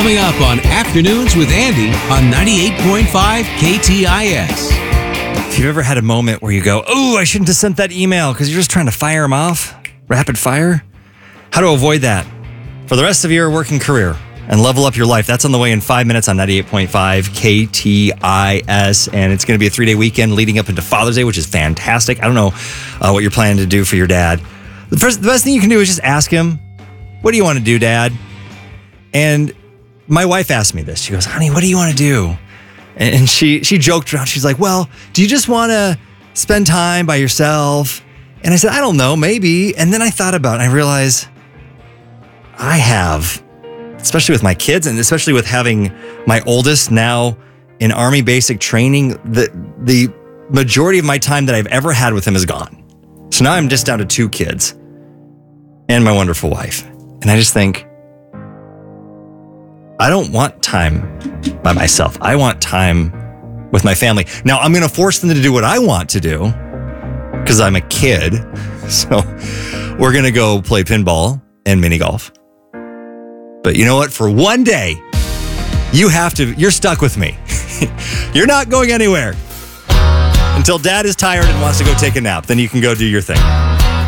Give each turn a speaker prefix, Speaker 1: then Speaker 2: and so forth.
Speaker 1: Coming up on Afternoons with Andy on 98.5 KTIS.
Speaker 2: If you've ever had a moment where you go, oh, I shouldn't have sent that email because you're just trying to fire them off, rapid fire, how to avoid that for the rest of your working career and level up your life. That's on the way in 5 minutes on 98.5 KTIS. And it's going to be a 3-day weekend leading up into Father's Day, which is fantastic. I don't know what you're planning to do for your dad. The best thing you can do is just ask him, what do you want to do, Dad? And my wife asked me this. She goes, honey, what do you want to do? And she joked around. She's like, well, do you just want to spend time by yourself? And I said, I don't know, maybe. And then I thought about it and I realized I have, especially with my kids and especially with having my oldest now in Army basic training, the majority of my time that I've ever had with him is gone. So now I'm just down to 2 kids and my wonderful wife. And I just think, I don't want time by myself. I want time with my family. Now, I'm going to force them to do what I want to do because I'm a kid. So we're going to go play pinball and mini golf. But you know what? For one day, you're stuck with me. You're not going anywhere until Dad is tired and wants to go take a nap. Then you can go do your thing.